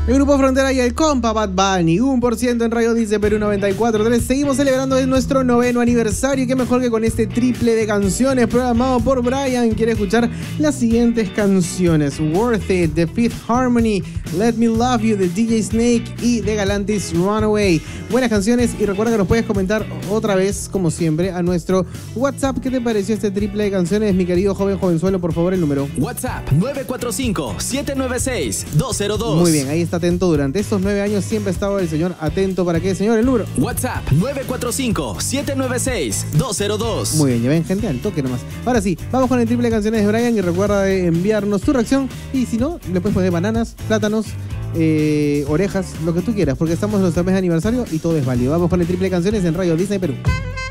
El Grupo Frontera y el compa Bad Bunny, 1% en Radio Dice Perú 94.3. Seguimos celebrando nuestro 9º aniversario y qué mejor que con este triple de canciones programado por Brian. Quiere escuchar las siguientes canciones: Worth It, The Fifth Harmony, Let Me Love You, de DJ Snake y de Galantis, Runaway. Buenas canciones y recuerda que nos puedes comentar otra vez, como siempre, a nuestro WhatsApp. ¿Qué te pareció este triple de canciones, mi querido jovenzuelo? Por favor, el número. WhatsApp 945-796-202. Muy bien, ahí está atento. Durante estos 9 años siempre ha estado el señor atento. ¿Para qué, señor? El número. WhatsApp 945-796-202. Muy bien, ya ven, gente, al toque nomás. Ahora sí, vamos con el triple de canciones de Brian y recuerda de enviarnos tu reacción. Y si no, le puedes poner bananas, plátanos, orejas, lo que tú quieras, porque estamos en nuestro mes de aniversario y todo es válido. Vamos con el triple de canciones en Radio Disney Perú.